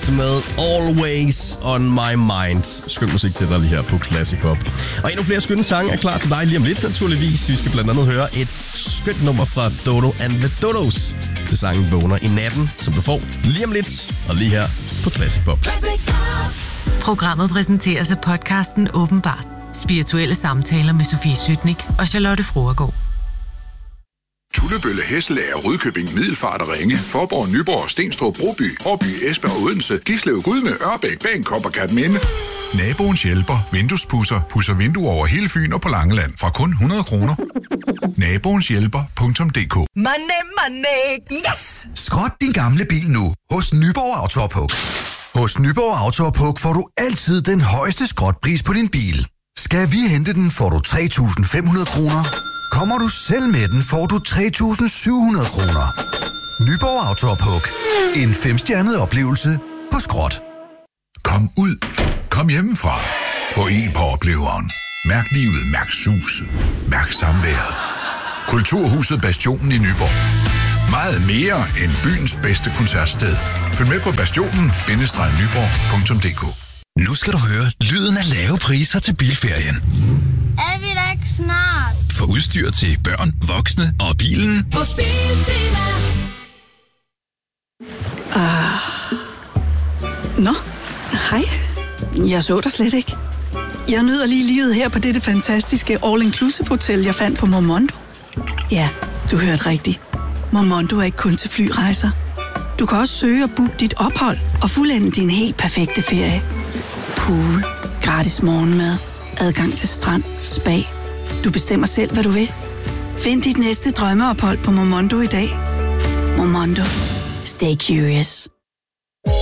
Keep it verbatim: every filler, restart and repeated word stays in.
Beatles med Always on My Mind. Skøn musik til dig lige her på Classic Pop. Og endnu flere skønne sange er klar til dig lige om lidt, naturligvis. Vi skal blandt andet høre et skønt nummer fra Dodo and the Dodos. Det sangen Vågner i natten, som du får lige om lidt, og lige her på Classic Pop. Programmet præsenteres af podcasten Åbenbart. Spirituelle samtaler med Sofie Sytnik og Charlotte Froergaard. Tullebølle, Hesselager, Rudkøbing, Middelfart og Ringe, Forborg, Nyborg, Stenstrup, Broby, Årby, Esbjerg og Odense, Gislev, Gudme, Ørbæk, Bagenkop og Kerteminde. Naboens hjælper, vinduespudser, pudser vinduer over hele Fyn og på Langeland fra kun hundrede kroner. Naboens hjælper punktum d k. Money, money, yes! Skrot din gamle bil nu hos Nyborg Autopuk. Hos Nyborg Autopuk får du altid den højeste skrotpris på din bil. Skal vi hente den, får du tre tusind fem hundrede kroner. Kommer du selv med den, får du tre tusind syv hundrede kroner. Nyborg Autopuk. En femstjernet oplevelse på skrot. Kom ud. Kom hjemmefra. Få en på opleveren. Mærk livet, mærk suset. Mærk samværet. Kulturhuset Bastionen i Nyborg. Meget mere end byens bedste koncertsted. Følg med på bastionen bindestreg nyborg punktum d k. Nu skal du høre lyden af lave priser til bilferien. Er vi da ikke snart? For udstyr til børn, voksne og bilen. Hos Biltema. Ah. Nå, hej. Jeg så dig slet ikke. Jeg nyder lige livet her på dette fantastiske all-inclusive hotel, jeg fandt på Momondo. Ja, du hørte rigtigt. Momondo er ikke kun til flyrejser. Du kan også søge og booke dit ophold og fuldende din helt perfekte ferie. Pool, gratis morgenmad, adgang til strand, spa. Du bestemmer selv, hvad du vil. Find dit næste drømmeophold på Momondo i dag. Momondo. Stay curious.